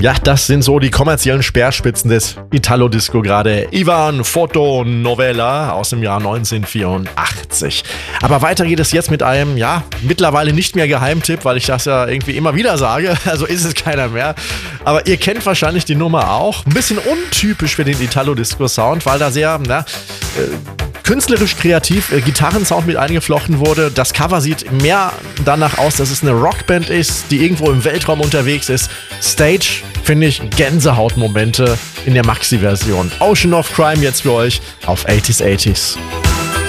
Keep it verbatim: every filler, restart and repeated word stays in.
Ja, das sind so die kommerziellen Speerspitzen des Italo-Disco gerade. Ivan Fotonovella aus dem Jahr neunzehnhundertvierundachtzig. Aber weiter geht es jetzt mit einem, ja, mittlerweile nicht mehr Geheimtipp, weil ich das ja irgendwie immer wieder sage. Also ist es keiner mehr. Aber ihr kennt wahrscheinlich die Nummer auch. Ein bisschen untypisch für den Italo-Disco-Sound, weil da sehr, na, äh, künstlerisch kreativ äh, Gitarrensound mit eingeflochten wurde. Das Cover sieht mehr danach aus, dass es eine Rockband ist, die irgendwo im Weltraum unterwegs ist. Stage, finde ich, Gänsehautmomente in der Maxi-Version. Ocean of Crime jetzt für euch auf achtziger achtziger.